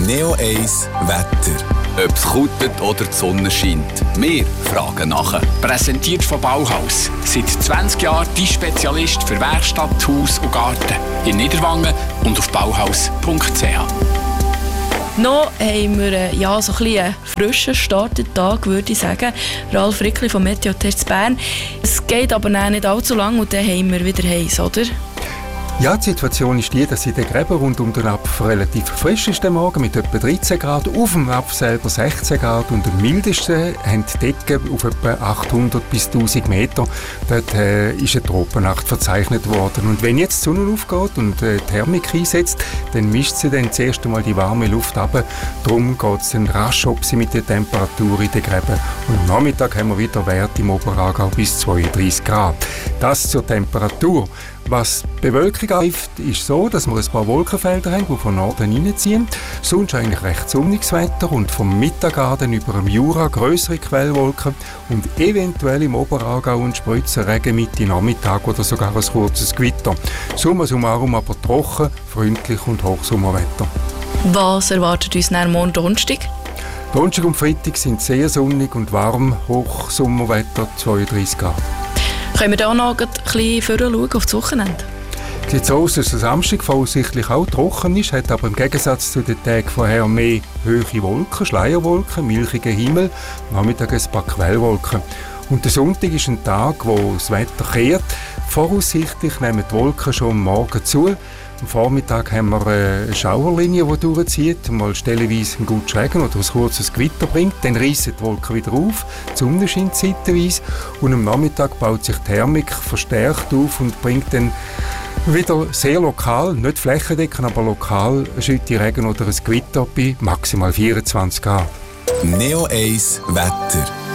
Neo 1 Wetter. Ob es kutet oder die Sonne scheint. Wir fragen nachher. Präsentiert von Bauhaus. Seit 20 Jahren die Spezialist für Werkstatt, Haus und Garten. In Niederwangen und auf bauhaus.ch. Noch haben wir so ein bisschen einen frischen Starttag, würde ich sagen. Ralf Rickli vom Meteotest Bern. Es geht aber nicht allzu lang und dann haben wir wieder heiß, oder? Ja, die Situation ist die, dass in den Gräben rund um den Apf relativ frisch ist der Morgen mit etwa 13 Grad, auf dem Apf selber 16 Grad und am mildesten haben die Decken auf etwa 800 bis 1000 Meter. Dort ist eine Tropennacht verzeichnet worden. Und wenn jetzt die Sonne aufgeht und die Thermik einsetzt, dann mischt sie dann zuerst einmal die warme Luft ab. Darum geht es dann rasch ob sie mit der Temperatur in den Gräben. Und am Nachmittag haben wir wieder Werte im Oberaargau bis 32 Grad. Das zur Temperatur. Was die Bewölkung anbetrifft, ist so, dass wir ein paar Wolkenfelder haben, die von Norden reinziehen. Sonst eigentlich recht sonniges Wetter und vom Mittagabend über dem Jura grössere Quellwolken und eventuell im Oberaargau und Spritzen Regen Mitte Nachmittag oder sogar ein kurzes Gewitter. Summa summarum aber trocken, freundlich und Hochsommerwetter. Was erwartet uns nach morgen Donnerstag? Donnerstag und Freitag sind sehr sonnig und warm, Hochsommerwetter 32 Grad. Können wir da noch ein bisschen vorschauen auf das Wochenende? Es sieht so aus, dass der Samstag voraussichtlich auch trocken ist, hat aber im Gegensatz zu den Tagen vorher mehr hohe Wolken, Schleierwolken, milchigen Himmel, Nachmittag ein paar Quellwolken. Und der Sonntag ist ein Tag, wo das Wetter kehrt. Voraussichtlich nehmen die Wolken schon am Morgen zu. Am Vormittag haben wir eine Schauerlinie, die durchzieht, mal stellenweise einen guten Regen oder ein kurzes Gewitter bringt. Dann reissen die Wolken wieder auf, die Sonne scheint zeitweise und am Nachmittag baut sich die Thermik verstärkt auf und bringt dann wieder sehr lokal, nicht flächendeckend, aber lokal Schütteregen oder ein Gewitter bei maximal 24 Grad. Neo 1 Wetter.